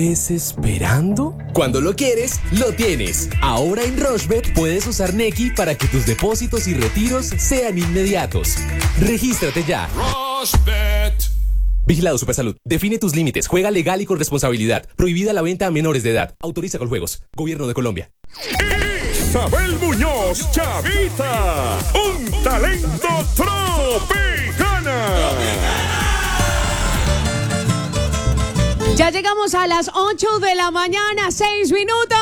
es esperando? Cuando lo quieres, lo tienes. Ahora en Rushbet puedes usar Nequi para que tus depósitos y retiros sean inmediatos. Regístrate ya. Rushbet. Vigilado Supersalud. Define tus límites. Juega legal y con responsabilidad. Prohibida la venta a menores de edad. Autoriza con juegos. Gobierno de Colombia. Isabel Muñoz, Chavita. Un talento tropicana. Ya llegamos a las 8 de la mañana, 6 minutos.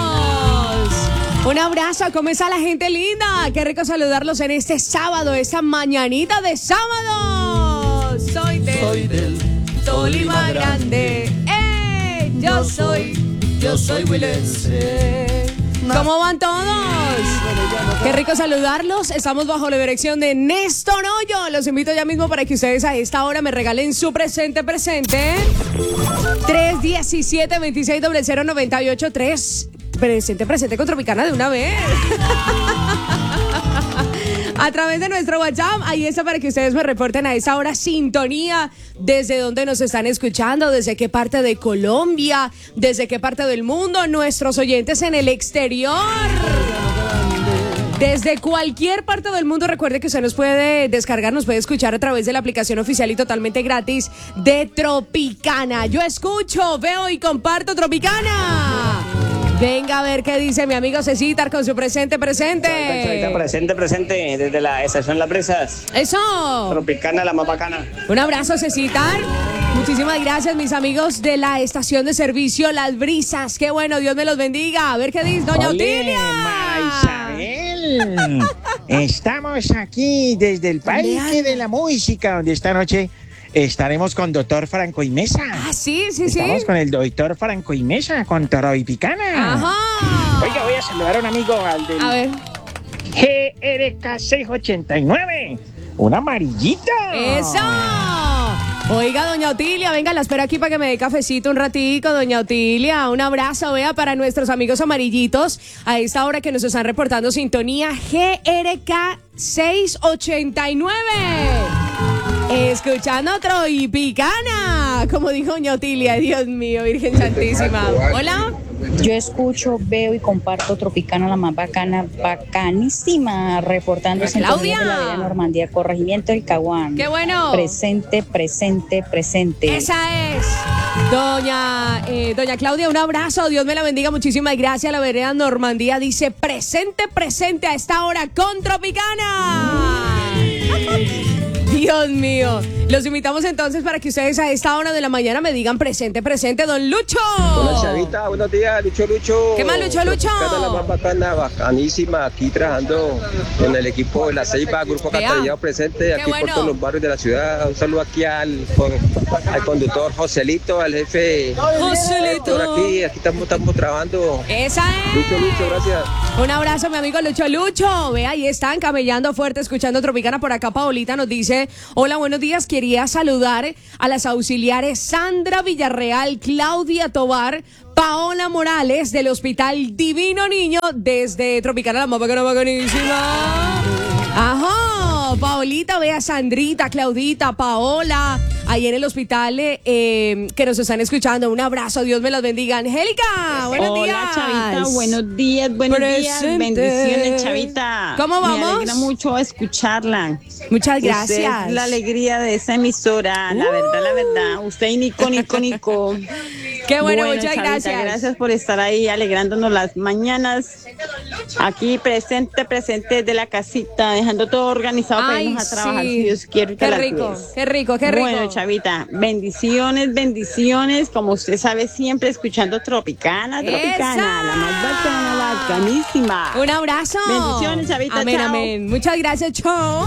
Un abrazo, ¿cómo está la gente linda? Qué rico saludarlos en este sábado, esta mañanita de sábado. Soy del Tolima Grande. Yo soy Willense. ¿Cómo van todos? Qué rico saludarlos. Estamos bajo la dirección de Néstor Hoyo. Los invito ya mismo para que ustedes a esta hora me regalen su presente. 317-2600-983. Presente con Tropicana de una vez. A través de nuestro WhatsApp, ahí está para que ustedes me reporten a esa hora sintonía, desde dónde nos están escuchando, desde qué parte de Colombia, desde qué parte del mundo, nuestros oyentes en el exterior. Desde cualquier parte del mundo, recuerde que usted nos puede descargar, nos puede escuchar a través de la aplicación oficial y totalmente gratis de Tropicana. Yo escucho, veo y comparto Tropicana. Venga a ver qué dice mi amigo Cecitar con su presente. Presente, desde la estación Las Brisas. ¡Eso! Tropicana, la más bacana. Un abrazo, Cecitar. Muchísimas gracias, mis amigos de la estación de servicio Las Brisas. Qué bueno, Dios me los bendiga. A ver qué dice doña Otilia. Isabel. Estamos aquí desde el Parque de la Música, donde esta noche estaremos con doctor Franco y Mesa. Ah, sí. Estamos con el doctor Franco y Mesa, con Tropicana. Ajá. Oiga, voy a saludar a un amigo, al del A ver. GRK 689. Una amarillita. ¡Eso! Oiga, doña Otilia, venga, la espero aquí para que me dé cafecito un ratico, doña Otilia. Un abrazo, vea, para nuestros amigos amarillitos a esta hora que nos están reportando sintonía GRK 689. Escuchando Tropicana, como dijo doña Otilia, Dios mío, Virgen Santísima. Hola. Yo escucho, veo y comparto Tropicana, la más bacana, bacanísima, reportando Claudia de la Vía Normandía, corregimiento del Caguán. ¡Qué bueno! Presente. Esa es. Doña Claudia, un abrazo, Dios me la bendiga, muchísimas gracias. La vereda Normandía dice presente a esta hora con Tropicana. Dios mío. Los invitamos entonces para que ustedes a esta hora de la mañana me digan presente, don Lucho. Hola, Chavita, buenos días, Lucho. ¿Qué más, Lucho? La más bacana, bacanísima, aquí trabajando con el equipo de La Ceiba, Grupo Catalillado presente, aquí por todos los barrios de la ciudad. Un saludo aquí al conductor Joselito, al jefe Joselito. Aquí estamos trabajando. Esa es. Lucho, gracias. Un abrazo, mi amigo Lucho. Ve, ahí están camellando fuerte, escuchando Tropicana. Por acá Paolita nos dice: hola, buenos días, quería saludar a las auxiliares Sandra Villarreal, Claudia Tobar, Paola Morales del Hospital Divino Niño desde Tropicana, la más bacanísima. Ajá, Paolita, vea, Sandrita, Claudita, Paola, ahí en el hospital que nos están escuchando. Un abrazo, Dios me los bendiga. Angélica, buenos días. Hola, Chavita, buenos días, bendiciones, Chavita. ¿Cómo vamos? Me alegra mucho escucharla. Muchas gracias. Usted es la alegría de esa emisora, la verdad. Usted y Nico. Qué bueno, muchas Chavita, gracias. Gracias por estar ahí alegrándonos las mañanas. Aquí presente de la casita, dejando todo organizado para irnos a trabajar, si Dios quiere. Qué rico. Bueno, Chavita, bendiciones, como usted sabe, siempre escuchando Tropicana, la más bacana, bacanísima. Un abrazo. Bendiciones, Chavita. Amén, chao. amén. Muchas gracias, chao.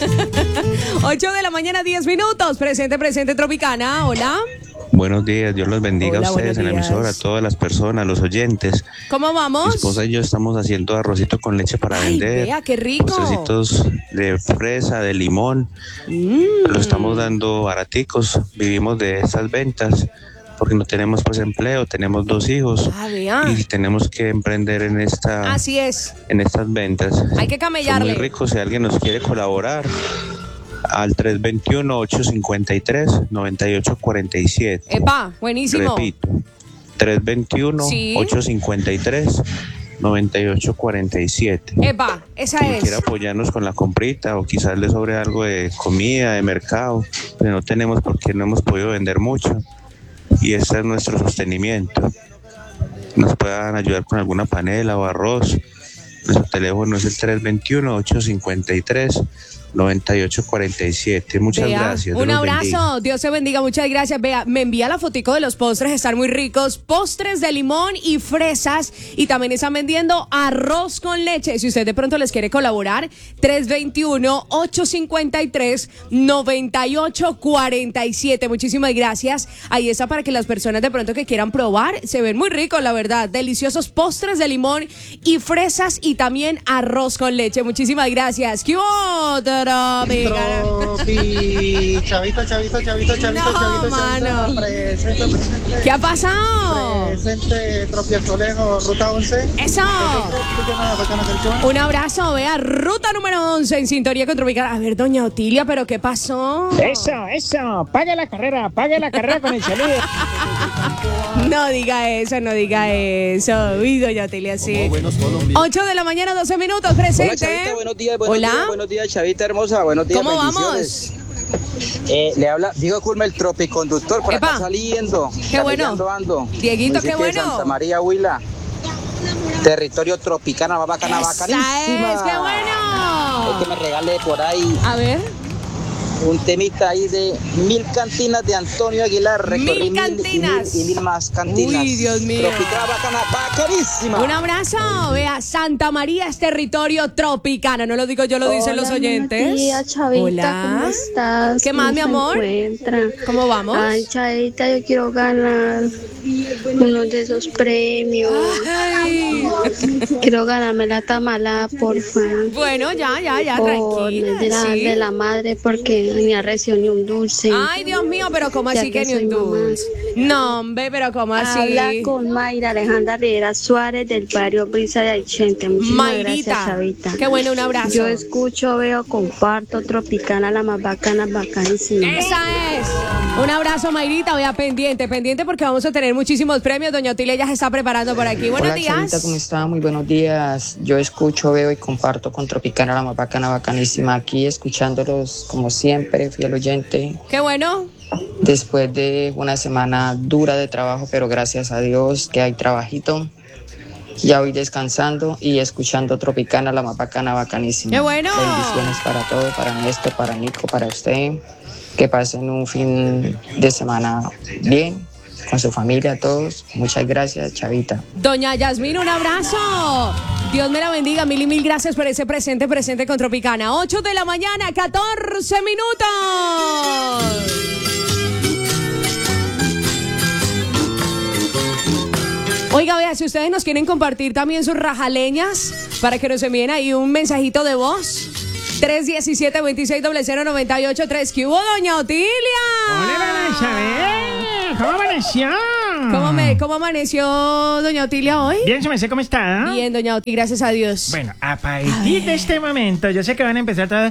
8 de la mañana, 10 minutos. Presente Tropicana. Hola. Buenos días, Dios los bendiga. Hola, a ustedes en la emisora, a todas las personas, los oyentes. ¿Cómo vamos? Mi esposa y yo estamos haciendo arrocito con leche para vender. Vea, qué rico. Postrecitos de fresa, de limón. Lo estamos dando baraticos. Vivimos de estas ventas porque no tenemos pues empleo, tenemos 2 hijos. Y tenemos que emprender en esta. Así es. En estas ventas. Hay que camellarle. Son muy ricos, si alguien nos quiere colaborar. Al 321-853-9847. Epa, buenísimo. Repito, 321-853-9847. Epa, esa Quien es. quiera apoyarnos con la comprita o quizás le sobre algo de comida, de mercado, pero no tenemos porque no hemos podido vender mucho. Y ese es nuestro sostenimiento. Nos puedan ayudar con alguna panela o arroz. Nuestro teléfono es el 321-853-9847. Muchas Vea, gracias. Dios un los abrazo, bendiga. Dios te bendiga, muchas gracias. Vea, me envía la fotico de los postres, están muy ricos. Postres de limón y fresas. Y también están vendiendo arroz con leche. Si usted de pronto les quiere colaborar, 321-853-9847. Muchísimas gracias. Ahí está para que las personas de pronto que quieran probar. Se ven muy ricos, la verdad. Deliciosos postres de limón y fresas y también arroz con leche. Muchísimas gracias. ¿Qué hubo, Tropi? Chavito. No, mano. Presente. ¿Qué ha pasado? Presente, Tropi el Colegio, Ruta 11. Eso. Un abrazo, vea, ruta número 11 en sintonía con Tropicana. A ver, doña Otilia, ¿pero qué pasó? Eso. Pague la carrera con el saludo. No diga eso. Uy, doña Otilia, sí. 8 de la mañana, 12 minutos, presente. Hola, Chavita, buenos días. Hola. Buenos días, Chavita hermosa. Buenos días, ¿Cómo bendiciones. Le habla Diego Culme, el tropiconductor, por acá saliendo. Qué bueno. Ando. Dieguito, qué bueno. Santa María, Huila. Territorio Tropicana, bacana, bacanísima. Es, qué bueno. Es que me regale por ahí. A ver. Un temita ahí de 1000 cantinas de Antonio Aguilar. Recorrí 1000 cantinas. Y mil más cantinas. Uy, Dios mío. Tropicana, bacana, bacanísima. Un abrazo. Vea, Santa María es territorio tropicana. No lo digo yo, lo dicen los oyentes. Buenos días, Chavita. Hola. ¿Cómo estás? ¿Qué más, mi amor? ¿Cómo vamos? Ay, Chavita, yo quiero ganar uno de esos premios. Ay. Quiero ganarme la tamalá, porfa. Bueno, ya, tranquila. De la madre, porque ni ha recibido ni un dulce. Ay, Dios mío, pero ¿cómo así que ni un dulce? No, hombre, pero ¿cómo así? Habla con Mayra Alejandra Rivera Suárez del barrio Brisa de Aichente. Muchísimas gracias, Chavita. Qué bueno, un abrazo. Yo escucho, veo, comparto Tropicana, la más bacana, bacanísima. Esa es. Un abrazo, Mayrita. Vea, pendiente porque vamos a tener muchísimos premios. Doña Otilia ya se está preparando por aquí. Buenos días. Chavita, ¿cómo está? Muy buenos días. Yo escucho, veo y comparto con Tropicana, la más bacana, bacanísima. Aquí escuchándolos como siempre, fiel oyente. Qué bueno. Después de una semana dura de trabajo, pero gracias a Dios que hay trabajito. Ya voy descansando y escuchando Tropicana, la más bacana, bacanísima. ¡Qué bueno! Bendiciones para todos, para Néstor, para Nico, para usted. Que pasen un fin de semana bien, con su familia, todos. Muchas gracias, Chavita. Doña Yasmín, un abrazo. Dios me la bendiga. Mil y mil gracias por ese presente con Tropicana. 8 de la mañana, 14 minutos. Oiga, vea, si ustedes nos quieren compartir también sus rajaleñas para que nos envíen ahí un mensajito de voz. 317-2600-983. ¿Qué hubo, doña Otilia? Hola, Isabel. ¿Cómo amaneció? ¿Cómo amaneció doña Otilia hoy? Bien, se me sé cómo está. Bien, doña Otilia, gracias a Dios. Bueno, a partir de este momento, yo sé que van a empezar todos.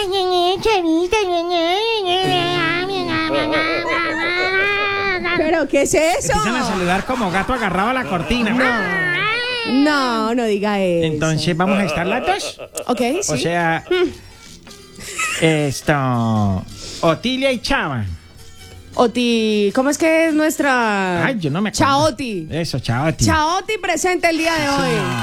¿Pero qué es eso? Empiezan a saludar como gato agarrado a la cortina. No diga eso. Entonces, ¿vamos a estar las dos? Ok, sí. O sea, Otilia y Chava. ¿Cómo es que es nuestra? Ay, yo no me acuerdo. Chaoti. Eso, Chaoti. Chaoti presente el día de hoy.